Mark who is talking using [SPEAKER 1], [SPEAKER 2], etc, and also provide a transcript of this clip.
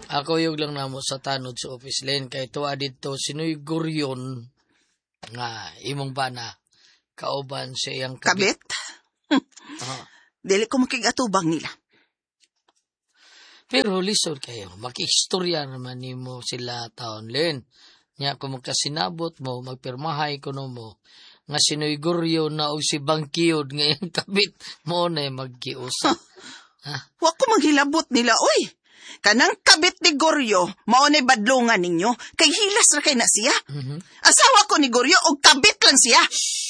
[SPEAKER 1] Ako yung lang namo sa tanod sa office len kay tuwa dito sinoy guryon nga imong bana kauban sa iyang kabit.
[SPEAKER 2] Dili ko makigatubang nila.
[SPEAKER 1] Pero lisod kayo, makistorya naman nimo sila taon len. Nya kung magkasinabot mo, magpirmahay kuno mo nga sinoy guryo na og si Bangkiyod nga iyang kabit mo na magkiusa.
[SPEAKER 2] Wa ko maghilabot nila, oy. Kanang kabit ni Goryo, mao nay badlongan ninyo, kay hilas ra kay na siya. Asawa ko ni Goryo og kabit lang siya.